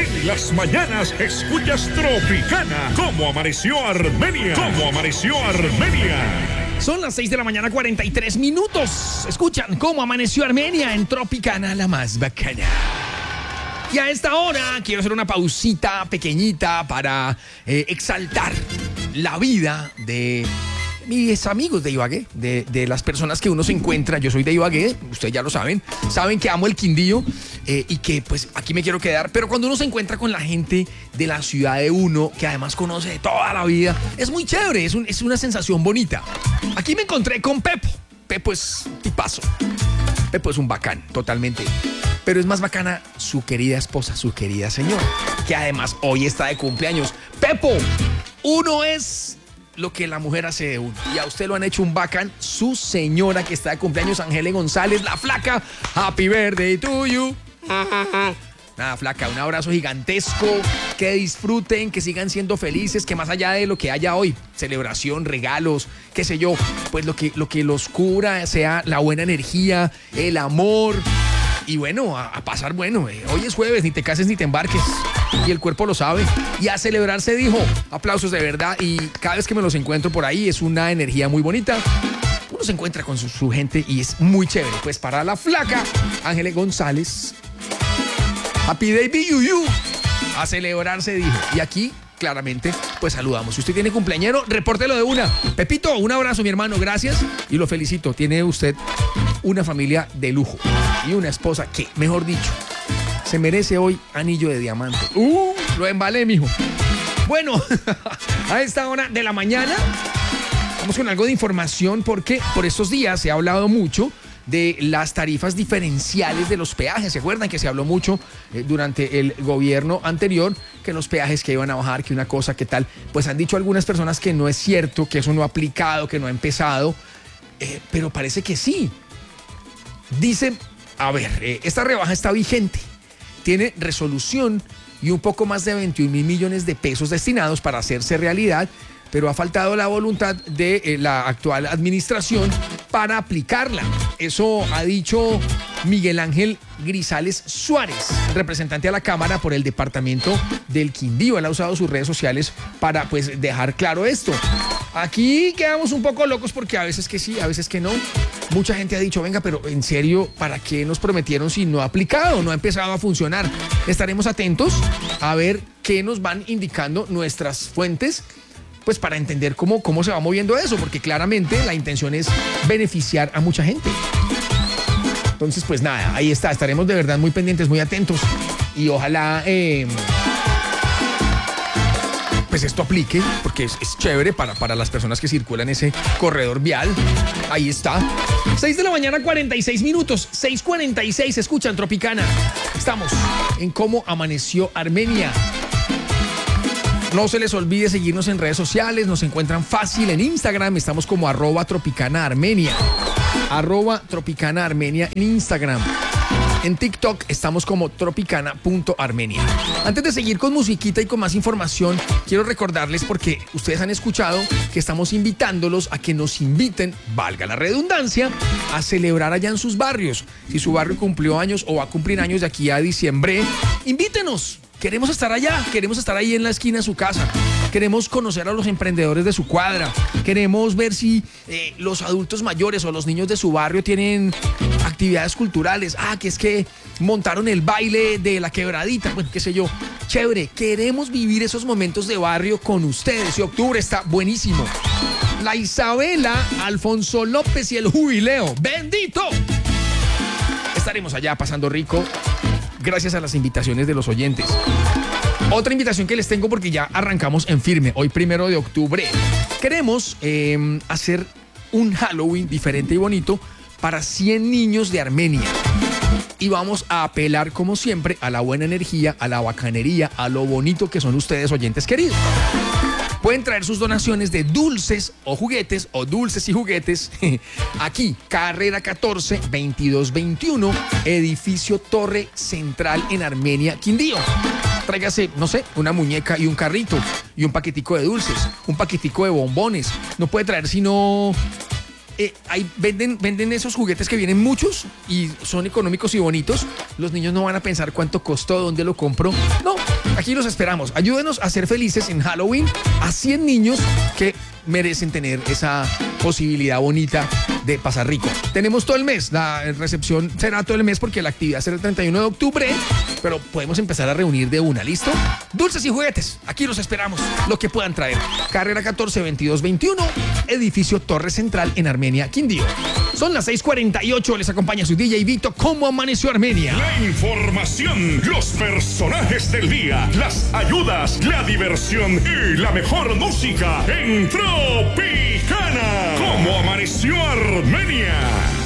En las mañanas escuchas Tropicana. ¿Cómo amaneció Armenia? ¿Cómo amaneció Armenia? Son las 6 de la mañana, 43 minutos. Escuchan cómo amaneció Armenia en Tropicana, la más bacana. Y a esta hora quiero hacer una pausita pequeñita para exaltar la vida de mis amigos de Ibagué, de las personas que uno se encuentra. Yo soy de Ibagué, ustedes ya lo saben que amo el Quindío y que pues aquí me quiero quedar, pero cuando uno se encuentra con la gente de la ciudad de uno, que además conoce de toda la vida, es muy chévere, es una sensación bonita. Aquí me encontré con Pepo. Pepo es tipazo, Pepo es un bacán, totalmente. Pero es más bacana su querida esposa, su querida señora, que además hoy está de cumpleaños. Pepo, uno es lo que la mujer hace de uno. Y a usted lo han hecho un bacán. Su señora que está de cumpleaños, Ángela González, la flaca. Happy birthday to you. Nada, flaca, un abrazo gigantesco. Que disfruten, que sigan siendo felices, que más allá de lo que haya hoy, celebración, regalos, qué sé yo, pues lo que los cubra sea la buena energía, el amor. Y bueno, a pasar bueno. Hoy es jueves, ni te cases ni te embarques. Y el cuerpo lo sabe. Y a celebrar se dijo. Aplausos de verdad. Y cada vez que me los encuentro por ahí es una energía muy bonita. Uno se encuentra con su gente y es muy chévere. Pues para la flaca, Ángela González, Happy Day be you. A celebrar se dijo. Y aquí, claramente, pues saludamos. Si usted tiene cumpleañero, repórtelo de una. Pepito, un abrazo, mi hermano, gracias. Y lo felicito. Tiene usted una familia de lujo y una esposa que, mejor dicho, se merece hoy anillo de diamante. Lo embalé, mijo. Bueno, a esta hora de la mañana vamos con algo de información porque por estos días se ha hablado mucho de las tarifas diferenciales de los peajes. ¿Se acuerdan que se habló mucho durante el gobierno anterior que los peajes que iban a bajar, que una cosa, que tal? Pues han dicho algunas personas que no es cierto, que eso no ha aplicado, que no ha empezado, pero parece que sí. Dicen, a ver, esta rebaja está vigente, tiene resolución y un poco más de 21 mil millones de pesos destinados para hacerse realidad, pero ha faltado la voluntad de la actual administración para aplicarla. Eso ha dicho Miguel Ángel Grisales Suárez, representante a la Cámara por el departamento del Quindío. Él ha usado sus redes sociales para pues dejar claro esto. Aquí quedamos un poco locos porque a veces que sí, a veces que no. Mucha gente ha dicho, venga, pero en serio, ¿para qué nos prometieron si no ha aplicado, no ha empezado a funcionar? Estaremos atentos a ver qué nos van indicando nuestras fuentes, pues para entender cómo se va moviendo eso, porque claramente la intención es beneficiar a mucha gente. Entonces, pues nada, ahí está, estaremos de verdad muy pendientes, muy atentos y ojalá pues esto aplique, porque es chévere para las personas que circulan ese corredor vial. Ahí está. 6 de la mañana, 46 minutos, 6:46, escuchan Tropicana. Estamos en Cómo Amaneció Armenia. No se les olvide seguirnos en redes sociales, nos encuentran fácil en Instagram, estamos como @tropicanaarmenia, @tropicanaarmenia en Instagram. En TikTok estamos como tropicana.armenia. Antes de seguir con musiquita y con más información, quiero recordarles, porque ustedes han escuchado que estamos invitándolos a que nos inviten, valga la redundancia, a celebrar allá en sus barrios. Si su barrio cumplió años o va a cumplir años de aquí a diciembre, invítenos. Queremos estar allá, queremos estar ahí en la esquina de su casa. Queremos conocer a los emprendedores de su cuadra. Queremos ver si los adultos mayores o los niños de su barrio tienen actividades culturales. Que es que montaron el baile de la quebradita. Bueno, qué sé yo. Chévere. Queremos vivir esos momentos de barrio con ustedes. Y octubre está buenísimo. La Isabela, Alfonso López y el Jubileo. ¡Bendito! Estaremos allá pasando rico, gracias a las invitaciones de los oyentes. Otra invitación que les tengo, porque ya arrancamos en firme, hoy 1 de octubre. Queremos hacer un Halloween diferente y bonito para 100 niños de Armenia. Y vamos a apelar, como siempre, a la buena energía, a la bacanería, a lo bonito que son ustedes, oyentes queridos. Pueden traer sus donaciones de dulces o juguetes, o dulces y juguetes, aquí, carrera 14, 2221, edificio Torre Central en Armenia, Quindío. Tráigase, no sé, una muñeca y un carrito, y un paquetico de dulces, un paquetico de bombones. No puede traer sino... ahí venden esos juguetes que vienen muchos y son económicos y bonitos. Los niños no van a pensar cuánto costó, dónde lo compró. No, Aquí los esperamos. Ayúdenos a ser felices en Halloween a 100 niños que merecen tener esa posibilidad bonita de pasar rico. Tenemos todo el mes, la recepción será todo el mes porque la actividad será el 31 de octubre, pero podemos empezar a reunir de una, ¿listo? Dulces y juguetes, aquí los esperamos, lo que puedan traer. Carrera 14 22 21, edificio Torre Central en Armenia, Quindío. Son las 6:48, les acompaña su DJ Vito. ¿Cómo amaneció Armenia? La información, los personajes del día, las ayudas, la diversión y la mejor música en Tropicana. ¿Cómo amaneció Armenia?